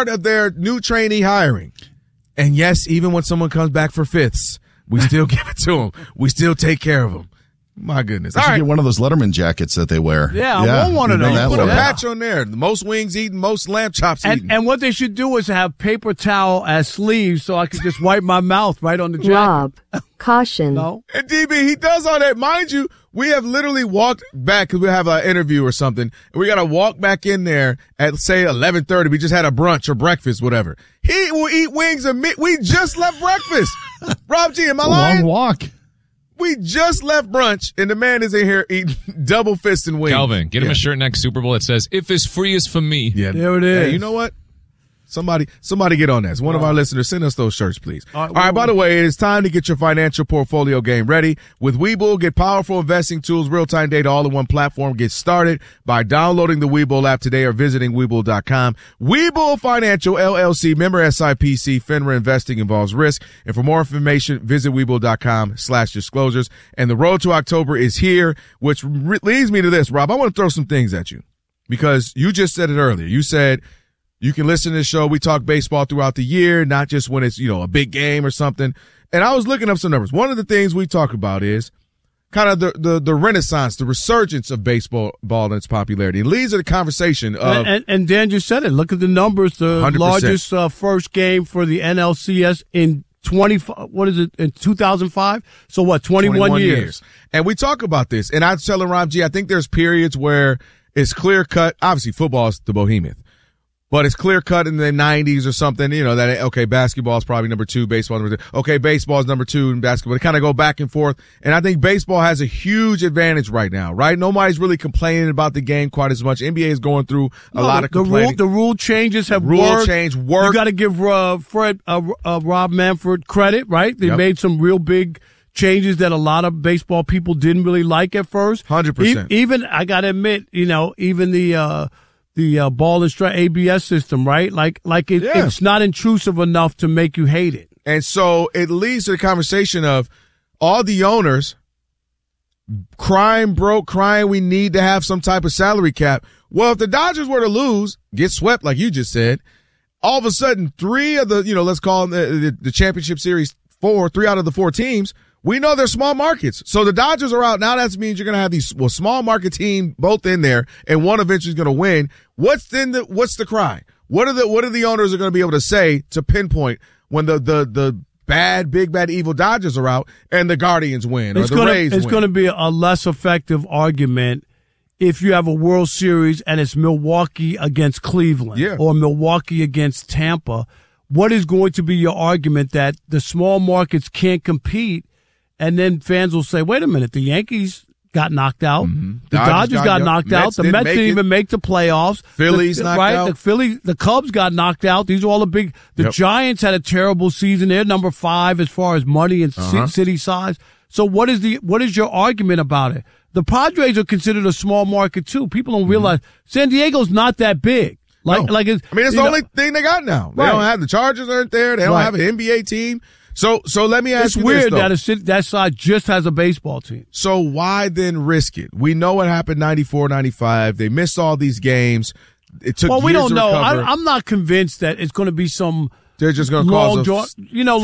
part of their new trainee hiring. And yes, even when someone comes back for fifths, we still give it to them. We still take care of them. My goodness. I should get one of those Letterman jackets that they wear. Yeah, I want one of those. Put a patch on there. The most wings eaten, most lamb chops eaten. And what they should do is have paper towel as sleeves so I could just wipe my mouth right on the jacket. Rob, caution. No. And DB, he does all that. Mind you, we have literally walked back because we have an interview or something, and we got to walk back in there at, say, 11:30. We just had a brunch or breakfast, whatever. He will eat wings and meat. We just left breakfast. Rob G, am I lying? Long walk. We just left brunch, and the man is in here eating double fist and wings. Calvin, get him a shirt next Super Bowl that says, "If it's free, it's for me." Yeah, there it is. Hey, you know what? Somebody get on that. One of our listeners, send us those shirts, please. All right, by the way, it is time to get your financial portfolio game ready. With Webull, get powerful investing tools, real-time data, all in one platform. Get started by downloading the Webull app today or visiting Webull.com. Webull Financial, LLC, member SIPC, FINRA investing involves risk. And for more information, visit Webull.com/disclosures. And the road to October is here, which leads me to this, Rob. I want to throw some things at you because you just said it earlier. You said, you can listen to the show. We talk baseball throughout the year, not just when it's, a big game or something. And I was looking up some numbers. One of the things we talk about is kind of the renaissance, the resurgence of baseball and its popularity. It leads to the conversation of. And Dan just said it. Look at the numbers. The 100%. largest first game for the NLCS in 2005? So what, 21 years. And we talk about this. And I was telling Rob G, I think there's periods where it's clear cut. Obviously, football is the behemoth. But it's clear cut in the 90s or something, that, okay, basketball is probably number 2, baseball number 3. Okay, baseball is number 2 and basketball. They kind of go back and forth. And I think baseball has a huge advantage right now, right? Nobody's really complaining about the game quite as much. NBA is going through a lot of complaining. The rule changes have worked. Rule change worked. You got to give Rob Manfred credit, right? They made some real big changes that a lot of baseball people didn't really like at first. 100%. Even, I got to admit, even the ball and strike ABS system, right? It's not intrusive enough to make you hate it. And so it leads to the conversation of all the owners crying we need to have some type of salary cap. Well, if the Dodgers were to lose, get swept like you just said, all of a sudden 3 of the, let's call them the championship series 3 out of the 4 teams, we know they're small markets. So the Dodgers are out. Now that means you're going to have these small market team both in there and one eventually is going to win. What's the cry? What are the owners are going to be able to say to pinpoint when the big bad evil Dodgers are out and the Guardians win or the Rays win? It's going to be a less effective argument if you have a World Series and it's Milwaukee against Cleveland or Milwaukee against Tampa. What is going to be your argument that the small markets can't compete? And then fans will say, wait a minute, the Yankees got knocked out. Mm-hmm. The Dodgers got knocked out. The Mets didn't even make the playoffs. Phillies knocked out. The Cubs got knocked out. These are all the Giants had a terrible season. They're number 5 as far as money and city size. So what is your argument about it? The Padres are considered a small market too. People don't realize San Diego's not that big. It's the only thing they got now. They don't have the Chargers aren't there. They don't have an NBA team. So let me ask you this, though. It's weird that that side just has a baseball team. So why then risk it? We know what happened 94, 95. They missed all these games. It took years we don't know. recover. I'm not convinced that it's going to be some. They're just going to cause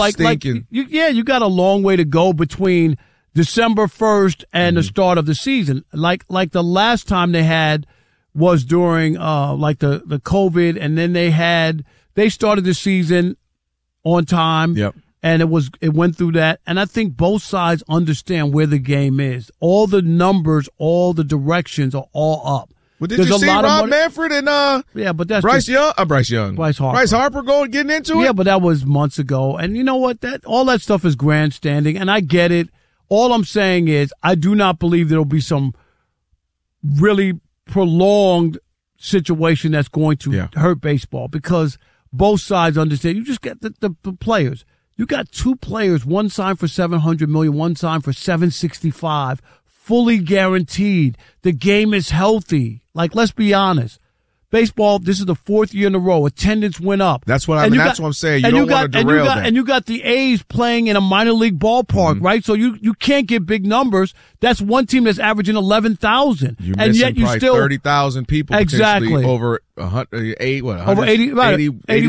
you got a long way to go between December 1st and the start of the season. Like the last time they had was during the COVID, and then they started the season on time. Yep. And it went through that. And I think both sides understand where the game is. All the numbers, all the directions are all up. Well, did you see Rob Manfred and but that's Bryce Young? Bryce Harper. Bryce Harper getting into it? Yeah, but that was months ago. And you know what? All that stuff is grandstanding, and I get it. All I'm saying is I do not believe there'll be some really prolonged situation that's going to hurt baseball because both sides understand. You just get the players. You got 2 players, one signed for $700 million, one signed for $765, fully guaranteed. The game is healthy. Let's be honest. Baseball, this is the 4th year in a row. Attendance went up. That's what I'm saying. You don't want to derail that. And you got the A's playing in a minor league ballpark, right? So you can't get big numbers. That's one team that's averaging 11,000. And yet you still 30,000 people exactly over 100, over 80, right, 80